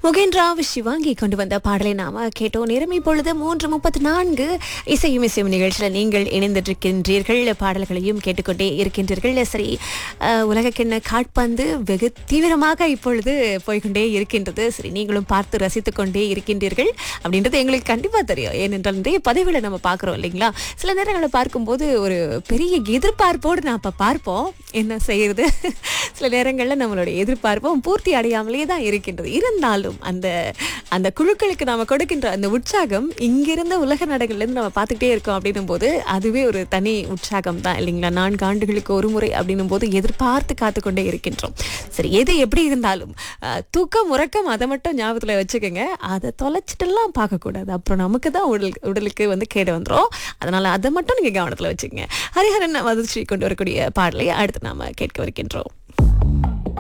முகேந்திராவ் சிவாங்கி கொண்டு வந்த பாடலை நாம கேட்டோம். நேரம் இப்பொழுது 3:34. இசையும் இசையும் நிகழ்ச்சியில் நீங்கள் இணைந்திருக்கின்றீர்கள், பாடல்களையும் கேட்டுக்கொண்டே இருக்கின்றீர்கள். சரி, உலகக்கிண்ண காற்பந்து வெகு தீவிரமாக இப்பொழுது போய்கொண்டே இருக்கின்றது. சரி, நீங்களும் பார்த்து ரசித்துக் கொண்டே இருக்கின்றீர்கள் அப்படின்றது எங்களுக்கு கண்டிப்பா தெரியும். ஏனென்றால் நிறைய பதிவுகளை நம்ம பார்க்குறோம் இல்லைங்களா? சில நேரங்களை பார்க்கும்போது ஒரு பெரிய எதிர்பார்ப்போடு நான் பார்ப்போம். என்ன செய்யறது, சில நேரங்களில் நம்மளுடைய எதிர்பார்ப்பும் பூர்த்தி அடையாமலே தான் இருக்கின்றது. இருந்தாலும் அந்த அந்த குழுக்களுக்கு நாம கொடுக்கின்ற அந்த உற்சாகம் இங்கிருந்த உலக நாடுகள்லேருந்து நம்ம பார்த்துக்கிட்டே இருக்கோம் அப்படின்னும் போது அதுவே ஒரு தனி உற்சாகம் தான் இல்லைங்களா? 4 ஆண்டுகளுக்கு ஒரு முறை அப்படின்னும் போது எதிர்பார்த்து காத்துக்கொண்டே இருக்கின்றோம். சரி, எது எப்படி இருந்தாலும் தூக்கம் உறக்கம் அதை மட்டும் ஞாபகத்தில் வச்சுக்கோங்க. அதை தொலைச்சிட்டுலாம் பார்க்கக்கூடாது, அப்புறம் நமக்கு தான் உடலுக்கு வந்து கேடு வந்துடும். அதனால அதை மட்டும் நீங்க கவனத்தில் வச்சுக்கோங்க. ஹரிஹரன் மதுஸ்ரீ கொண்டு வரக்கூடிய பாடலை அடுத்து நாம கேட்க இருக்கின்றோம்.